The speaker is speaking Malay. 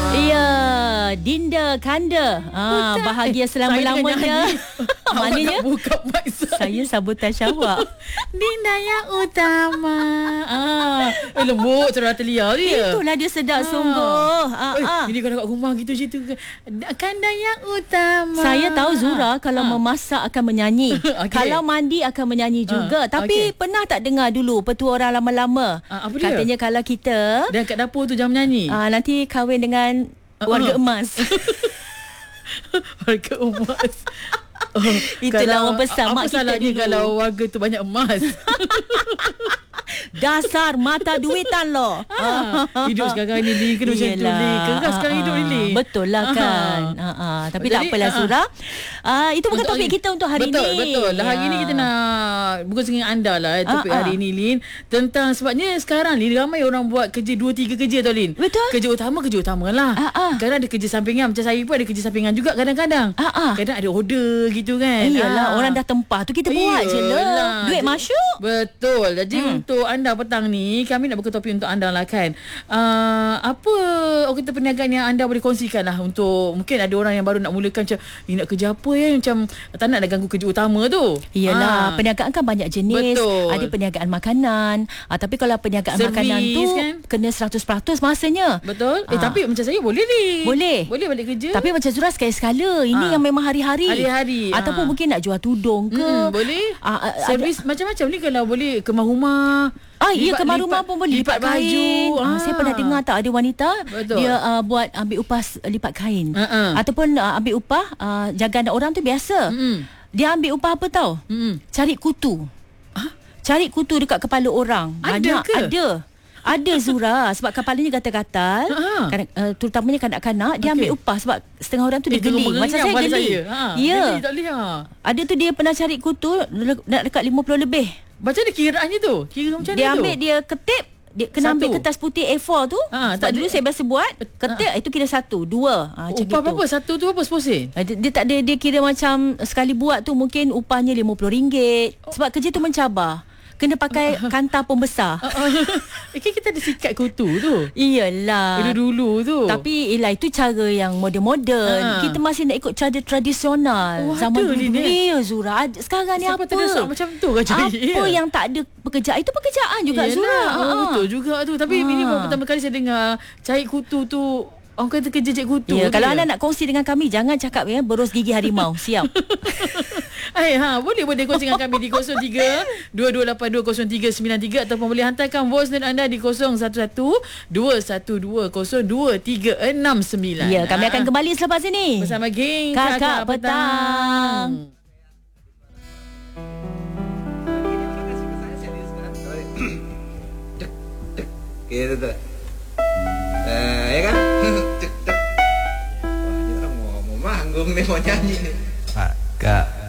Iya, Dinda Kanda. Bahagia selama-lamanya. Maknanya buka mic saya sabotaj awak. Dinda yang utama. Lembut cerah telia dia. Itulah dia sedap sungguh. Ini kalau kat rumah gitu situ Kanda yang utama. Saya tahu Zura kalau memasak akan menyanyi. Okay. Kalau mandi akan menyanyi juga. Tapi pernah tak dengar dulu petua orang lama-lama? Apa dia? Katanya kalau kita dan kat dapur tu jangan menyanyi. nanti kahwin dengan warga emas. Warga emas. Itulah orang besar mak kita salahnya dulu. kalau warga tu banyak emas? Dasar mata duitan lo. Hidup sekarang ni kena macam tu ni. Keras sekarang hidup ni. Betul lah kan. Tapi jadi, tak apalah Zura. Itu bukan topik kita untuk hari ni. Betul. Hari ni kita nak berkongsi dengan anda lah topik hari ni, Lin. Tentang sebabnya sekarang ni ramai orang buat kerja 2-3 kerja tau, Lin. Betul. Kerja utama lah. Kadang ada kerja sampingan. Macam saya pun ada kerja sampingan juga kadang-kadang. Kadang ada order gitu kan. Iyalah, orang dah tempah tu kita buat je lah. Duit masuk. Betul. Jadi untuk anda petang ni, kami nak buka topik untuk anda lah kan. Apa kita perniagaan yang anda boleh kongsikan lah untuk mungkin ada orang yang baru nak mulakan macam ni nak kerja apa ya, macam tak nak ganggu kerja utama tu. Iyalah, perniagaan kan banyak jenis. Betul. Ada perniagaan makanan. Tapi kalau perniagaan Servis, makanan tu kan? kena 100% masanya. Betul. Tapi macam saya boleh ni. Boleh balik kerja. Tapi macam Zura sekali-sekala. Ini yang memang hari-hari. Hari-hari. Ataupun mungkin nak jual tudung ke. Boleh. Servis macam-macam ni kalau boleh kemas rumah. Ya, kemas rumah pun boleh. Lipat kain. Saya pernah dengar tak ada wanita. Betul. Dia buat ambil upah lipat kain. Ataupun ambil upah jaga anak orang tu biasa. Dia ambil upah apa tau? Cari kutu. Cari kutu dekat kepala orang. Banyak ke? Ada Zura. Sebab kepalanya gatal-gatal. Terutamanya kanak-kanak. Dia ambil upah sebab setengah orang tu dia geli. Macam saya geli. Ya. Ada tu dia pernah cari kutu nak dekat 50 lebih. Macam mana kiraannya tu? Kira macam dia mana tu? ambil dia ketip. Dia kena ambil kertas putih A4 tu. Sebab dulu saya biasa buat ketip itu kira 1, 2. Macam gitu. Upah apa? 1 tu apa 10 sen? Dia tak ada. Dia kira macam sekali buat tu mungkin upahnya RM50. Sebab kerja tu mencabar. Kena pakai kantar pembesar. Kita ada sikat kutu tu. Iyalah. Dulu tu. Tapi itu cara yang moden-moden. Kita masih nak ikut cara tradisional. Zaman dulu. Ya Zura. Sekarang ni siapa apa? Terdesak macam tu kan? Apa yang tak ada pekerjaan. Itu pekerjaan juga. Yelah, Zura. Betul juga tu. Tapi ini pertama kali saya dengar cari kutu tu. Orang kata kerja cik kutu. Ya, kalau anda nak kongsi dengan kami, jangan cakap berus gigi harimau. Siap. Boleh kongsi dengan kami di 03-22820393 ataupun boleh hantarkan voice note anda di 0112120239. Ya, kami akan kembali selepas ini bersama geng Kakak Petang. Gitu tuh. Ya kan? Wah, ini orang mau manggung nih, mau nyanyi nih.